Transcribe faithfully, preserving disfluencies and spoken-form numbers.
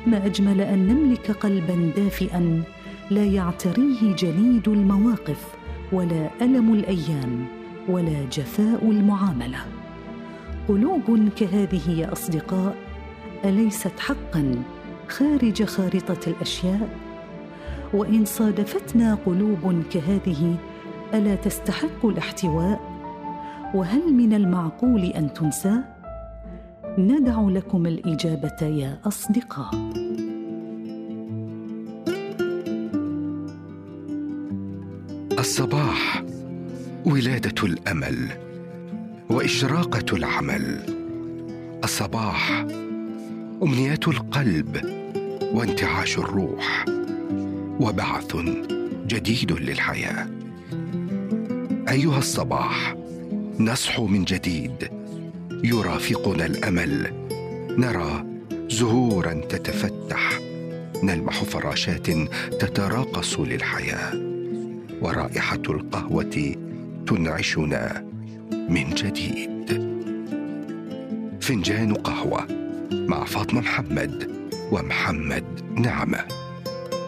ما أجمل أن نملك قلباً دافئاً لا يعتريه جليد المواقف ولا ألم الأيام ولا جفاء المعاملة. قلوب كهذه يا أصدقاء أليست حقاً خارج خارطة الأشياء؟ وإن صادفتنا قلوب كهذه ألا تستحق الاحتواء؟ وهل من المعقول أن تنسى؟ ندع لكم الإجابة يا أصدقاء. الصباح ولادة الأمل وإشراقة العمل. الصباح أمنيات القلب وانتعاش الروح وبعث جديد للحياة. أيها الصباح، نصحو من جديد، يرافقنا الأمل، نرى زهورا تتفتح، نلمح فراشات تتراقص للحياة، ورائحة القهوة تنعشنا من جديد. فنجان قهوة مع فاطمة محمد ومحمد نعمة.